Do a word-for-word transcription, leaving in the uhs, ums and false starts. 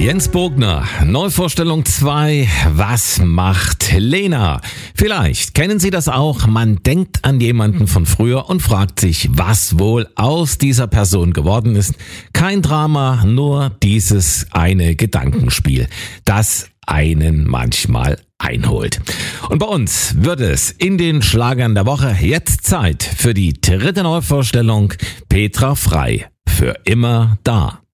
Jens Bogner, Neuvorstellung zwei, was macht Lena? Vielleicht kennen Sie das auch, man denkt an jemanden von früher und fragt sich, was wohl aus dieser Person geworden ist. Kein Drama, nur dieses eine Gedankenspiel, das einen manchmal einholt. Und bei uns wird es in den Schlagern der Woche jetzt Zeit für die dritte Neuvorstellung, Petra Frei, für immer da.